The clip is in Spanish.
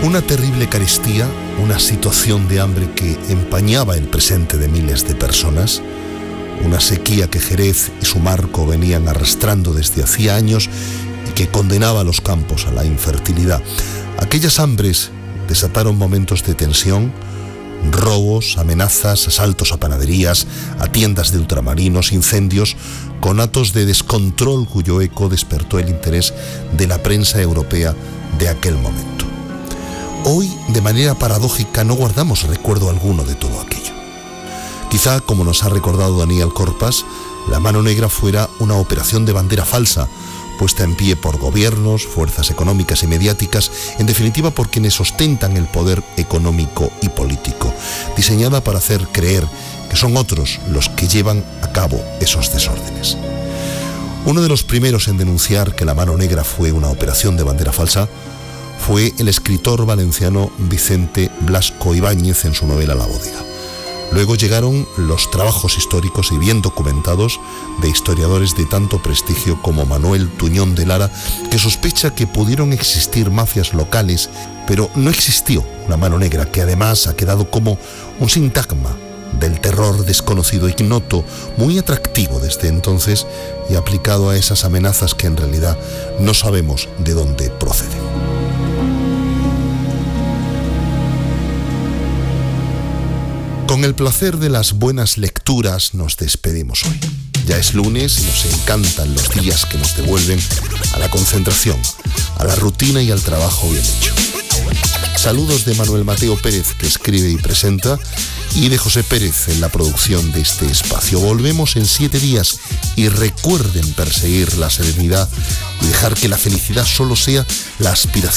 Una terrible carestía, una situación de hambre que empañaba el presente de miles de personas, una sequía que Jerez y su marco venían arrastrando desde hacía años y que condenaba a los campos a la infertilidad. Aquellas hambres desataron momentos de tensión, robos, amenazas, asaltos a panaderías, a tiendas de ultramarinos, incendios, conatos de descontrol cuyo eco despertó el interés de la prensa europea de aquel momento. Hoy, de manera paradójica, no guardamos recuerdo alguno de todo aquello. Quizá, como nos ha recordado Daniel Corpas, la Mano Negra fuera una operación de bandera falsa, puesta en pie por gobiernos, fuerzas económicas y mediáticas, en definitiva por quienes ostentan el poder económico y político, diseñada para hacer creer que son otros los que llevan a cabo esos desórdenes. Uno de los primeros en denunciar que la Mano Negra fue una operación de bandera falsa fue el escritor valenciano Vicente Blasco Ibáñez en su novela La Bodega. Luego llegaron los trabajos históricos y bien documentados de historiadores de tanto prestigio como Manuel Tuñón de Lara, que sospecha que pudieron existir mafias locales, pero no existió una Mano Negra, que además ha quedado como un sintagma del terror desconocido, ignoto, muy atractivo desde entonces y aplicado a esas amenazas que en realidad no sabemos de dónde proceden. Con el placer de las buenas lecturas nos despedimos hoy. Ya es lunes y nos encantan los días que nos devuelven a la concentración, a la rutina y al trabajo bien hecho. Saludos de Manuel Mateo Pérez, que escribe y presenta, y de José Pérez en la producción de este espacio. Volvemos en 7 días y recuerden perseguir la serenidad y dejar que la felicidad solo sea la aspiración